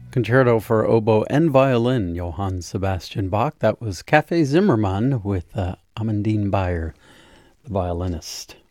Concerto for oboe and violin, Johann Sebastian Bach. That was Café Zimmermann with Amandine Bayer, the violinist.